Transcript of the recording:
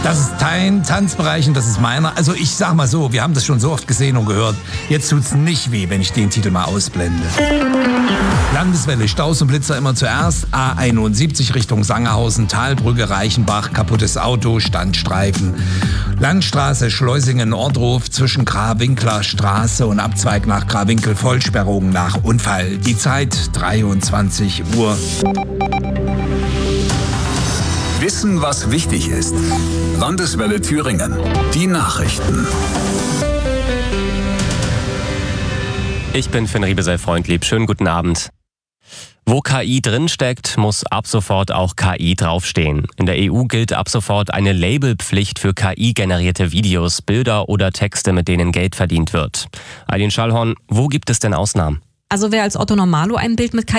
Das ist dein Tanzbereich und das ist meiner. Also ich sag mal so, wir haben das schon so oft gesehen und gehört. Jetzt tut's nicht weh, wenn ich den Titel mal ausblende. Landeswelle, Staus und Blitzer immer zuerst. A71 Richtung Sangerhausen, Talbrücke, Reichenbach, kaputtes Auto, Standstreifen. Landstraße, Schleusingen, Ordruf zwischen Krawinkeler Straße und Abzweig nach Krawinkel, Vollsperrung nach Unfall. Die Zeit 23 Uhr. Wissen, was wichtig ist. Landeswelle Thüringen. Die Nachrichten. Ich bin Finn Riebesell-Freundlieb. Schönen guten Abend. Wo KI drinsteckt, muss ab sofort auch KI draufstehen. In der EU gilt ab sofort eine Labelpflicht für KI-generierte Videos, Bilder oder Texte, mit denen Geld verdient wird. Eileen Schallhorn, wo gibt es denn Ausnahmen? Also wer als Otto Normalo ein Bild mit KI